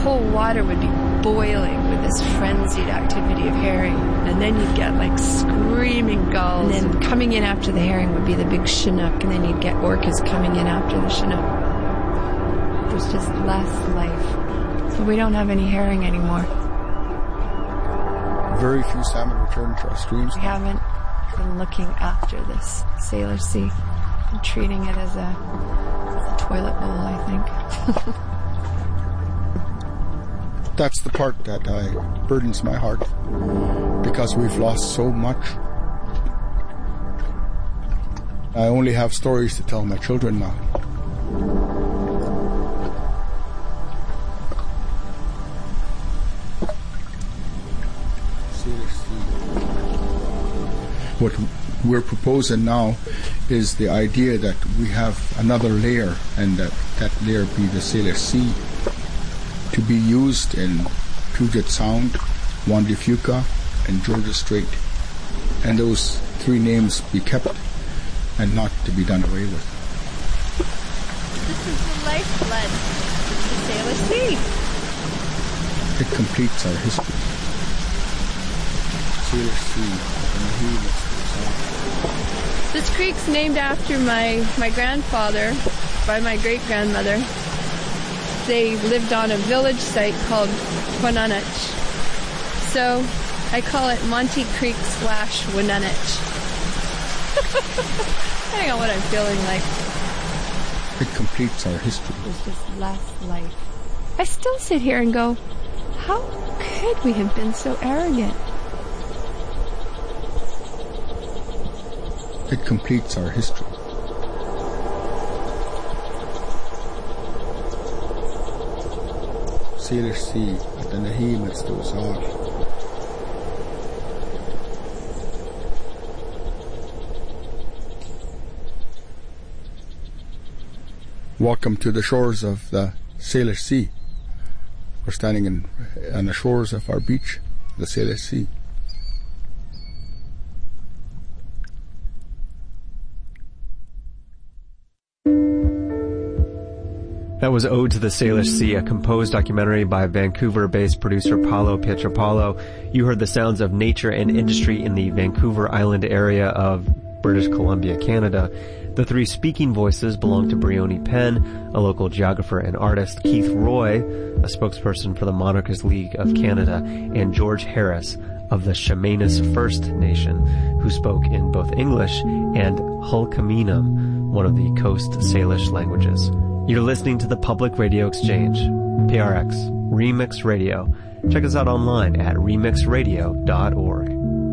whole water would be boiling with this frenzied activity of herring. And then you'd get like screaming gulls. And then coming in after the herring would be the big Chinook. And then you'd get orcas coming in after the Chinook. There's just less life. But we don't have any herring anymore. Very few salmon return to our streams. We haven't been looking after this Sailor Sea and treating it as a toilet bowl, I think. That's the part that burdens my heart, because we've lost so much. I only have stories to tell my children now. What we're proposing now is the idea that we have another layer, and that layer be the Sailor Sea, to be used in Puget Sound, Juan de Fuca, and Georgia Strait. And those three names be kept and not to be done away with. This is the lifeblood of the Sailor Sea. It completes our history. Sailor Sea. This creek's named after my grandfather by my great-grandmother. They lived on a village site called Quanunich. So I call it Monty Creek / Wenunich. Depending on what I'm feeling like. It completes our history. There's just less life. I still sit here and go, how could we have been so arrogant? It completes our history. Sailor Sea at the Nahim at Stozar. Welcome to the shores of the Sailor Sea. We're standing on the shores of our beach, the Sailor Sea. That was Ode to the Sailor Sea, a composed documentary by Vancouver-based producer Paolo Pietropalo. You heard the sounds of nature and industry in the Vancouver Island area of British Columbia, Canada. The three speaking voices belong to Briony Penn, a local geographer and artist, Keith Roy, a spokesperson for the Monarchist League of Canada, and George Harris of the Chemainus First Nation, who spoke in both English and Hulkaminam, one of the Coast Salish languages. You're listening to the Public Radio Exchange, PRX, Remix Radio. Check us out online at remixradio.org.